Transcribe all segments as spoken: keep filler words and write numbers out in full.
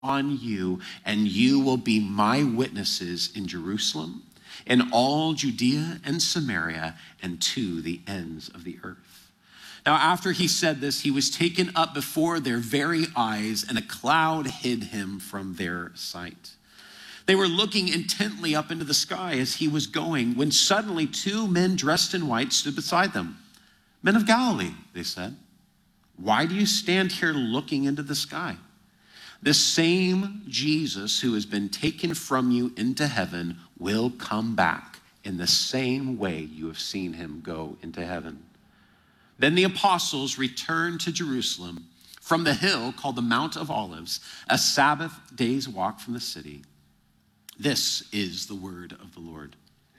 on you, and you will be my witnesses in Jerusalem, in all Judea and Samaria, and to the ends of the earth. Now, after he said this, he was taken up before their very eyes, and a cloud hid him from their sight. They were looking intently up into the sky as he was going, when suddenly two men dressed in white stood beside them. "Men of Galilee," they said, "why do you stand here looking into the sky? The same Jesus who has been taken from you into heaven will come back in the same way you have seen him go into heaven." Then the apostles returned to Jerusalem from the hill called the Mount of Olives, a Sabbath day's walk from the city. This is the word of the Lord.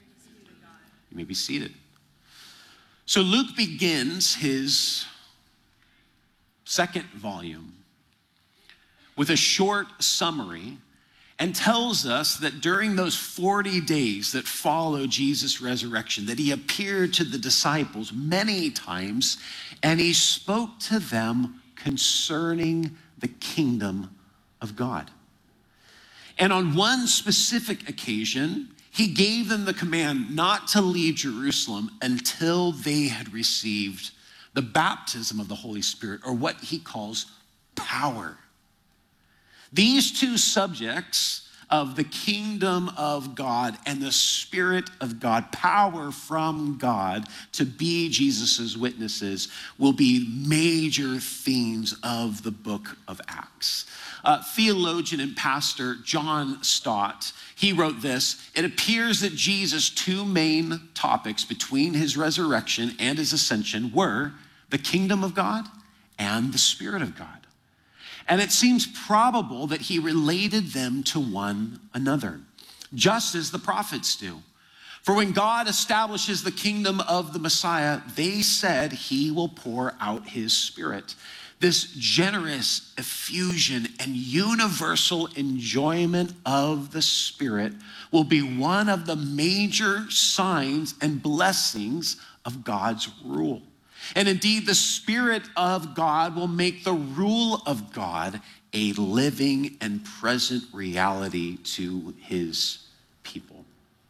You may be seated. So Luke begins his second volume with a short summary and tells us that during those forty days that follow Jesus' resurrection, that he appeared to the disciples many times, and he spoke to them concerning the kingdom of God. And on one specific occasion, he gave them the command not to leave Jerusalem until they had received the baptism of the Holy Spirit, or what he calls power. These two subjects of the kingdom of God and the Spirit of God, power from God to be Jesus's witnesses, will be major themes of the book of Acts. Uh, theologian and pastor John Stott, he wrote this: "It appears that Jesus' two main topics between his resurrection and his ascension were the kingdom of God and the Spirit of God. And it seems probable that he related them to one another, just as the prophets do. For when God establishes the kingdom of the Messiah, they said he will pour out his Spirit. This generous effusion and universal enjoyment of the Spirit will be one of the major signs and blessings of God's rule. And indeed, the Spirit of God will make the rule of God a living and present reality to his people."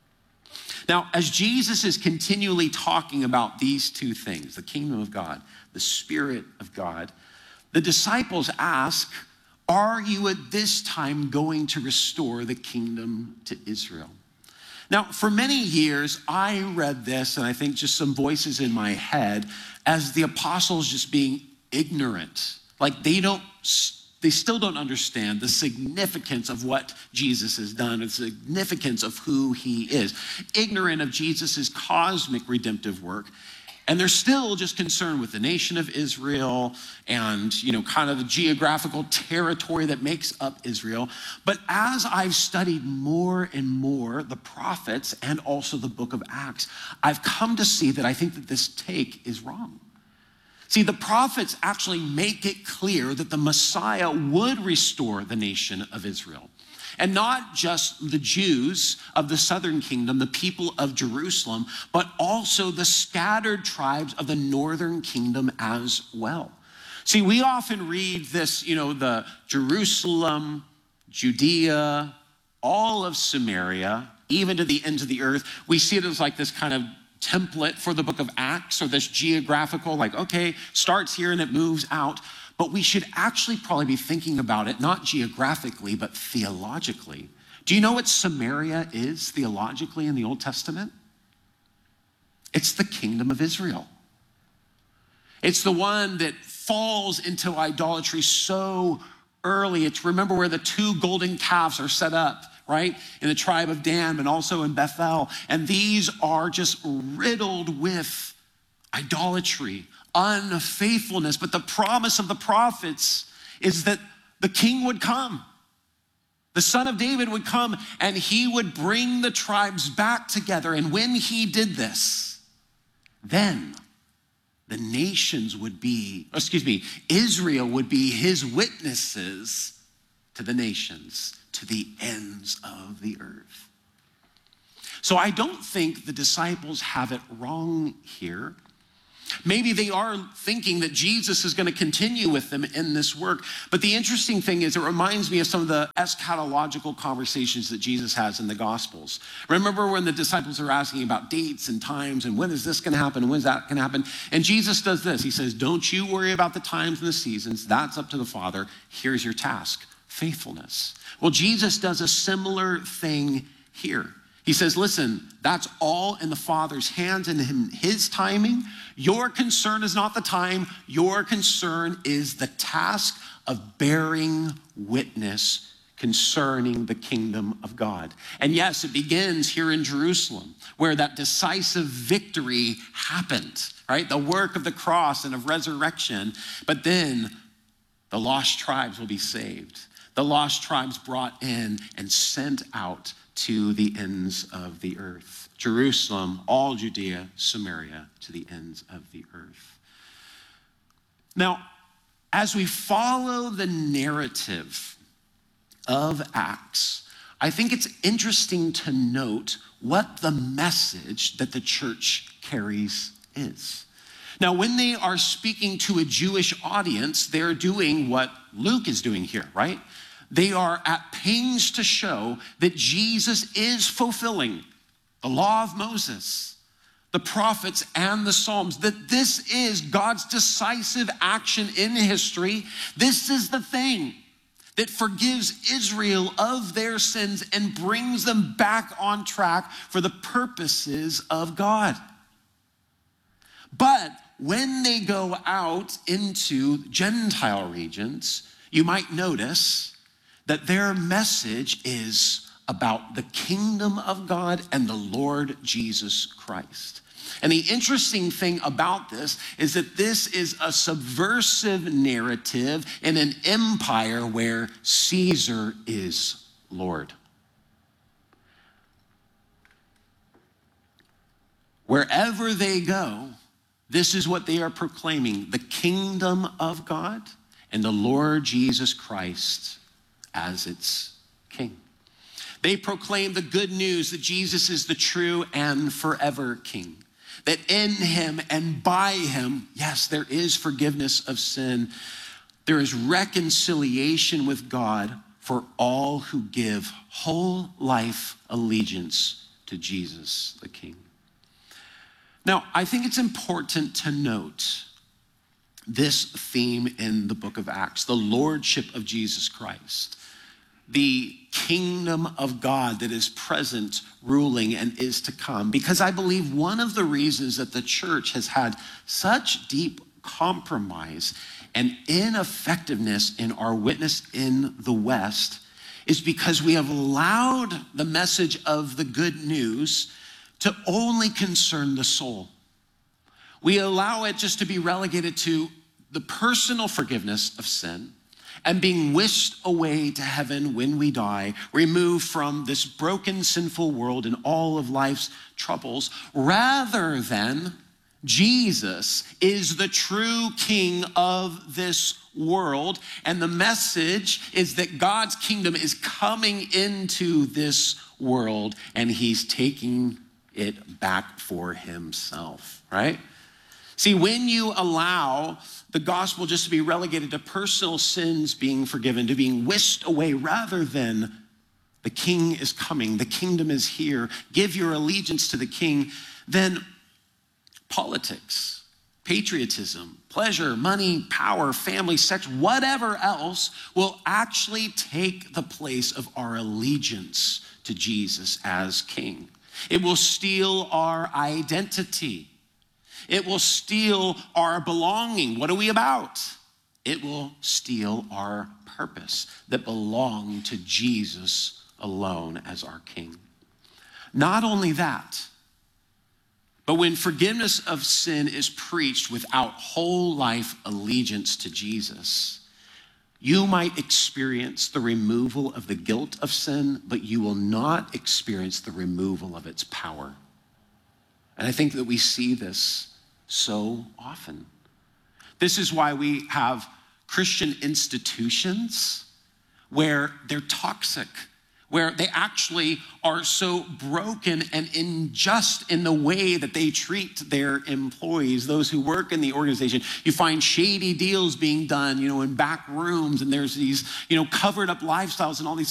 Now, as Jesus is continually talking about these two things, the kingdom of God, the Spirit of God, the disciples ask, "Are you at this time going to restore the kingdom to Israel?" Now, for many years, I read this, and I think just some voices in my head, as the apostles just being ignorant. Like they don't, they still don't understand the significance of what Jesus has done, the significance of who he is. Ignorant of Jesus's cosmic redemptive work. And they're still just concerned with the nation of Israel and, you know, kind of the geographical territory that makes up Israel. But as I've studied more and more the prophets and also the book of Acts, I've come to see that I think that this take is wrong. See, the prophets actually make it clear that the Messiah would restore the nation of Israel. And not just the Jews of the southern kingdom, the people of Jerusalem, but also the scattered tribes of the northern kingdom as well. See, we often read this, you know, the Jerusalem, Judea, all of Samaria, even to the ends of the earth. We see it as like this kind of template for the book of Acts, or this geographical, like, okay, starts here and it moves out. But we should actually probably be thinking about it, not geographically, but theologically. Do you know what Samaria is theologically in the Old Testament? It's the kingdom of Israel. It's the one that falls into idolatry so early. It's, remember, where the two golden calves are set up, right? In the tribe of Dan, but also in Bethel. And these are just riddled with idolatry, unfaithfulness. But the promise of the prophets is that the king would come. The son of David would come and he would bring the tribes back together. And when he did this, then the nations would be, excuse me, Israel would be his witnesses to the nations, to the ends of the earth. So I don't think the disciples have it wrong here. Maybe they are thinking that Jesus is going to continue with them in this work. But the interesting thing is, it reminds me of some of the eschatological conversations that Jesus has in the Gospels. Remember when the disciples are asking about dates and times and when is this going to happen and when is that going to happen? And Jesus does this. He says, don't you worry about the times and the seasons. That's up to the Father. Here's your task, faithfulness. Well, Jesus does a similar thing here. He says, listen, that's all in the Father's hands and in his timing. Your concern is not the time. Your concern is the task of bearing witness concerning the kingdom of God. And yes, it begins here in Jerusalem, where that decisive victory happened, right? The work of the cross and of resurrection. But then the lost tribes will be saved. The lost tribes brought in and sent out to the ends of the earth. Jerusalem, all Judea, Samaria, to the ends of the earth. Now, as we follow the narrative of Acts, I think it's interesting to note what the message that the church carries is. Now, when they are speaking to a Jewish audience, they're doing what Luke is doing here, right? They are at pains to show that Jesus is fulfilling the law of Moses, the prophets, and the Psalms, that this is God's decisive action in history. This is the thing that forgives Israel of their sins and brings them back on track for the purposes of God. But when they go out into Gentile regions, you might notice that their message is about the kingdom of God and the Lord Jesus Christ. And the interesting thing about this is that this is a subversive narrative in an empire where Caesar is Lord. Wherever they go, this is what they are proclaiming: the kingdom of God and the Lord Jesus Christ as its king. They proclaim the good news that Jesus is the true and forever king, that in him and by him, yes, there is forgiveness of sin. There is reconciliation with God for all who give whole life allegiance to Jesus, the king. Now, I think it's important to note this theme in the book of Acts, the lordship of Jesus Christ, the kingdom of God that is present, ruling, and is to come. Because I believe one of the reasons that the church has had such deep compromise and ineffectiveness in our witness in the West is because we have allowed the message of the good news to only concern the soul. We allow it just to be relegated to the personal forgiveness of sin and being whisked away to heaven when we die, removed from this broken, sinful world and all of life's troubles, rather than Jesus is the true king of this world. And the message is that God's kingdom is coming into this world and he's taking it back for himself, right? See, when you allow the gospel just to be relegated to personal sins being forgiven, to being whisked away, rather than the king is coming, the kingdom is here, give your allegiance to the king, then politics, patriotism, pleasure, money, power, family, sex, whatever else will actually take the place of our allegiance to Jesus as king. It will steal our identity. It will steal our belonging. What are we about? It will steal our purpose that belong to Jesus alone as our king. Not only that, but when forgiveness of sin is preached without whole life allegiance to Jesus, you might experience the removal of the guilt of sin, but you will not experience the removal of its power. And I think that we see this so often. This is why we have Christian institutions where they're toxic, where they actually are so broken and unjust in the way that they treat their employees, those who work in the organization. You find shady deals being done, you know, in back rooms, and there's these, you know, covered up lifestyles and all these